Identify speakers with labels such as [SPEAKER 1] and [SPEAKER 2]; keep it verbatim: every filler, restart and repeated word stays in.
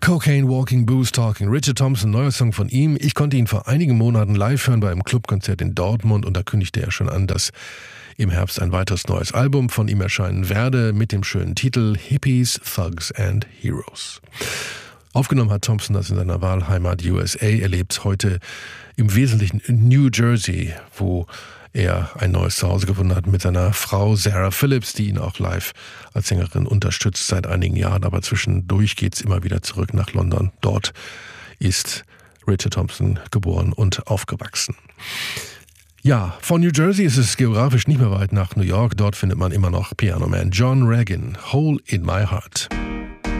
[SPEAKER 1] Cocaine Walking, Booze Talking. Richard Thompson, neuer Song von ihm. Ich konnte ihn vor einigen Monaten live hören bei einem Clubkonzert in Dortmund und da kündigte er schon an, dass im Herbst ein weiteres neues Album von ihm erscheinen werde mit dem schönen Titel Hippies, Thugs and Heroes. Aufgenommen hat Thompson das in seiner Wahlheimat U S A. Er lebt heute im Wesentlichen in New Jersey, wo er ein neues Zuhause gefunden hat mit seiner Frau Sarah Phillips, die ihn auch live als Sängerin unterstützt seit einigen Jahren. Aber zwischendurch geht's immer wieder zurück nach London. Dort ist Richard Thompson geboren und aufgewachsen. Ja, von New Jersey ist es geografisch nicht mehr weit nach New York. Dort findet man immer noch Piano Man John Regan, Hole in My Heart.